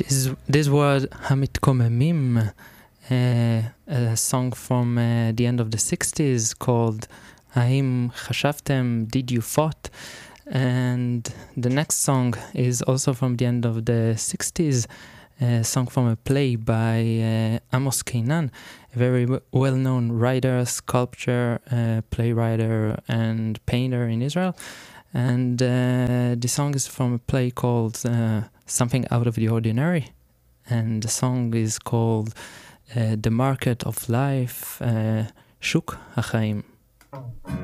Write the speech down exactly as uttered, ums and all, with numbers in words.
This, this was Hamitkomemim, uh, a song from uh, the end of the sixties called Haim Chashavtem, Did You Fought? And the next song is also from the end of the sixties, a song from a play by uh, Amos Keinan, a very w- well-known writer, sculptor, uh, playwright, and painter in Israel. And uh, the song is from a play called uh, Something Out of the Ordinary. And the song is called uh, The Market of Life, uh, Shuk HaChaim.